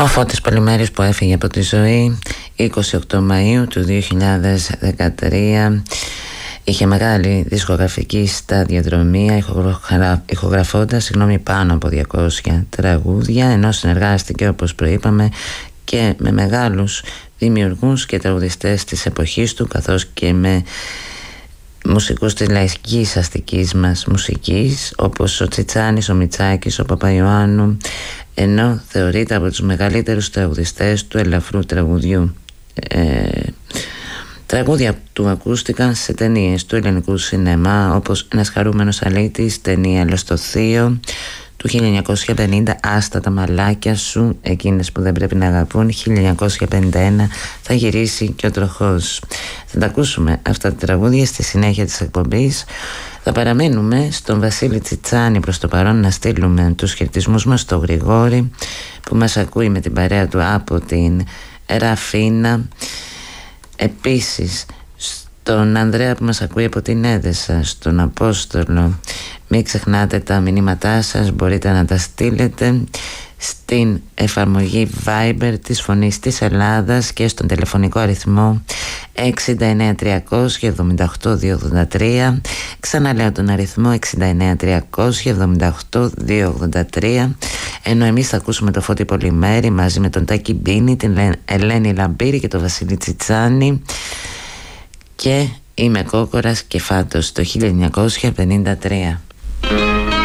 Ο Φώτης Πολυμέρης που έφυγε από τη ζωή 28 Μαΐου του 2013. Είχε μεγάλη δισκογραφική σταδιοδρομία, ηχογραφώντας πάνω από 200 τραγούδια, ενώ συνεργάστηκε, όπως προείπαμε, και με μεγάλους δημιουργούς και τραγουδιστές της εποχής του, καθώς και με μουσικούς της λαϊκής αστικής μας μουσικής, όπως ο Τσιτσάνης, ο Μητσάκης, ο Παπαϊωάννου, ενώ θεωρείται από τους μεγαλύτερους τραγουδιστές του ελαφρού τραγουδιού. Τραγούδια του ακούστηκαν σε ταινίες του ελληνικού σινεμά, όπως Ένας χαρούμενος αλήτης, ταινία Λεστοθείο του 1950, Άστα τα μαλάκια σου, εκείνες που δεν πρέπει να αγαπούν, 1951, Θα γυρίσει και ο τροχός. Θα τα ακούσουμε αυτά τα τραγούδια στη συνέχεια της εκπομπής. Θα παραμείνουμε στον Βασίλη Τσιτσάνη προς το παρόν, να στείλουμε τους χαιρετισμούς μας στο Γρηγόρη που μας ακούει με την παρέα του από την Ραφίνα. Επίσης στον Ανδρέα που μας ακούει από την Έδεσα, στον Απόστολο. Μην ξεχνάτε τα μηνύματά σας, μπορείτε να τα στείλετε στην εφαρμογή Viber της Φωνής της Ελλάδας και στον τηλεφωνικό αριθμό 69378-283. Ξαναλέω τον αριθμό 69378-283. Ενώ εμείς θα ακούσουμε το Φώτη Πολυμέρη μαζί με τον Τάκη Μπίνη, την Ελένη Λαμπύρη και τον Βασίλη Τσιτσάνη. Και είμαι Κόκορας και φάτος το 1953.